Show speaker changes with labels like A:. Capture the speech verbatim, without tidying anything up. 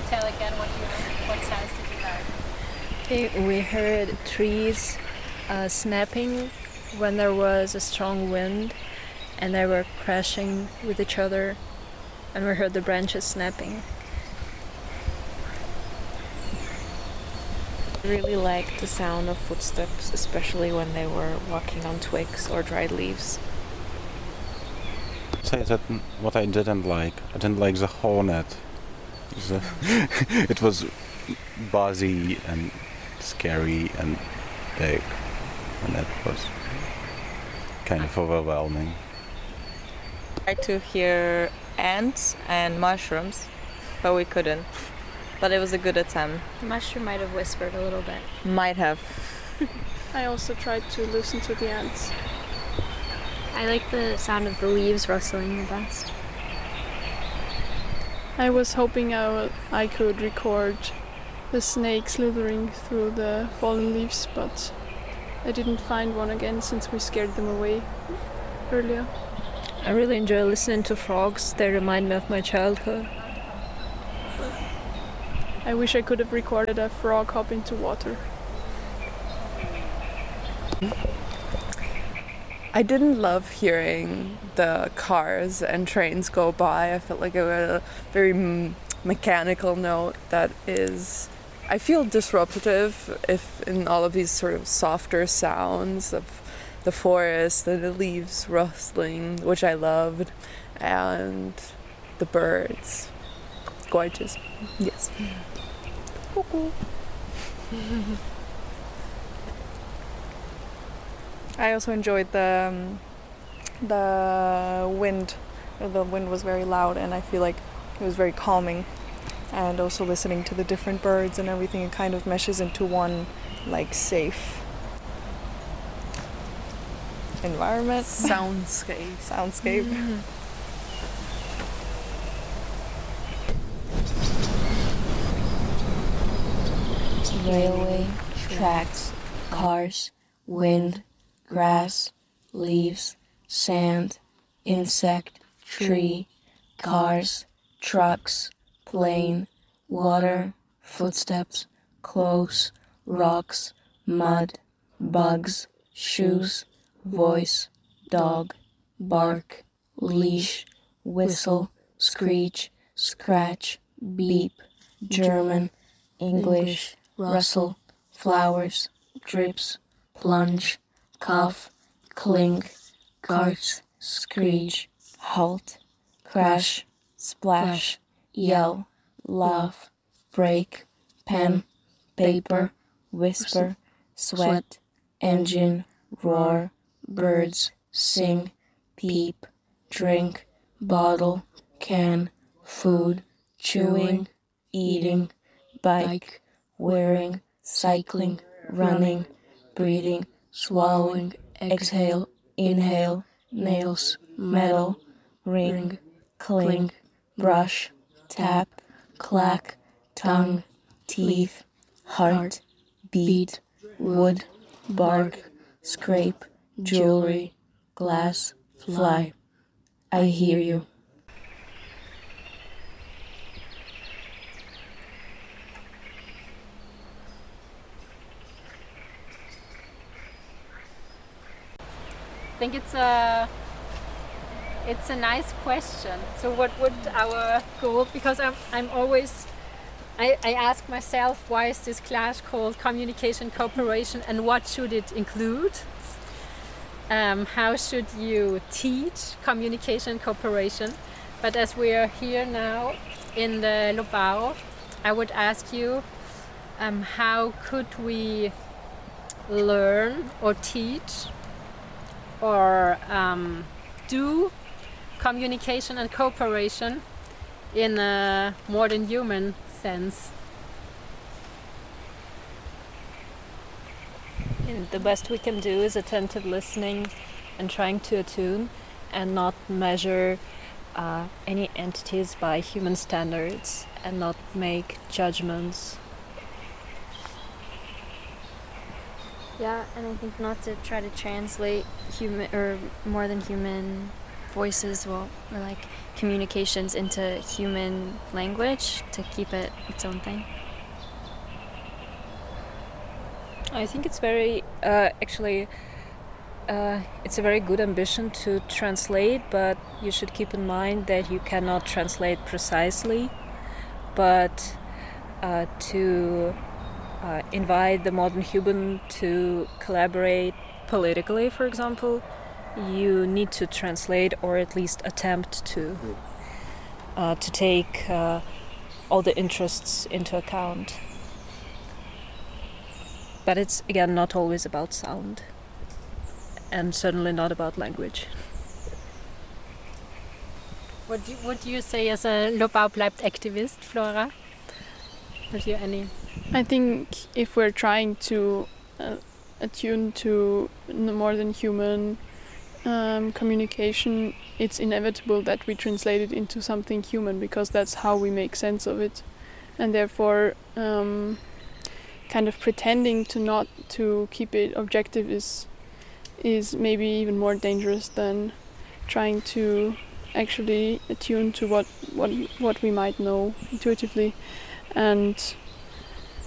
A: tell again what you what sounds did you heard?
B: Okay, we heard trees uh, snapping when there was a strong wind, and they were crashing with each other, and we heard the branches snapping.
C: I really liked the sound of footsteps, especially when they were walking on twigs or dried leaves.
D: Say that what I didn't like. I didn't like the hornet. The it was buzzy and scary and big, and that was kind of overwhelming.
E: I tried to hear ants and mushrooms, but we couldn't. But it was a good attempt.
B: The mushroom might have whispered a little bit.
E: Might have.
F: I also tried to listen to the ants.
B: I like the sound of the leaves rustling the best.
F: I was hoping I, w- I could record the snake slithering through the fallen leaves, but I didn't find one again since we scared them away earlier.
B: I really enjoy listening to frogs. They remind me of my childhood.
F: I wish I could have recorded a frog hop into water.
G: I didn't love hearing the cars and trains go by. I felt like it was a very m- mechanical note that is, I feel, disruptive if in all of these sort of softer sounds of the forest and the leaves rustling, which I loved, and the birds. Gorgeous. Yes. Cuckoo.
H: I also enjoyed the um, the wind. The wind was very loud, and I feel like it was very calming. And also listening to the different birds and everything, it kind of meshes into one like safe environment.
G: Soundscape.
H: Soundscape.
G: Mm-hmm.
I: Railway, tracks, cars, wind, grass, leaves, sand, insect, tree, cars, trucks, plane, water, footsteps, clothes, rocks, mud, bugs, shoes, voice, dog, bark, leash, whistle, screech, scratch, beep, German, English, rustle, flowers, drips, plunge, cough, clink, carts, screech, halt, crash, splash, yell, laugh, break, pen, paper, whisper, sweat, engine, roar, birds, sing, peep, drink, bottle, can, food, chewing, eating, bike, wearing, cycling, running, breathing, swallowing, exhale, inhale, nails, metal, ring, clink, brush, tap, clack, tongue, teeth, heart, beat, wood, bark, scrape, jewelry, glass, fly. I hear you.
A: I think it's a it's a nice question. So what would our goal, because I'm I'm always I, I ask myself, why is this class called Communication Cooperation, and what should it include? Um, how should you teach communication cooperation? But as we are here now in the Lobao, I would ask you, um, how could we learn or teach or um, do communication and cooperation in a modern human sense?
B: And the best we can do is attentive listening and trying to attune and not measure uh, any entities by human standards and not make judgments.
J: Yeah, and I think not to try to translate human or more than human voices will, or like communications into human language to keep it its own thing?
B: I think it's very, uh, actually, uh, it's a very good ambition to translate, but you should keep in mind that you cannot translate precisely, but uh, to uh, invite the modern human to collaborate politically, for example, you need to translate or at least attempt to, uh, to take uh, all the interests into account. But it's, again, not always about sound, and certainly not about language.
A: What do, what do you say as a Lobau bleibt activist, Flora? Have you any?
F: I think if we're trying to uh, attune to more than human um, communication, it's inevitable that we translate it into something human, because that's how we make sense of it. And therefore, um, kind of pretending to not to keep it objective is is maybe even more dangerous than trying to actually attune to what what what we might know intuitively. And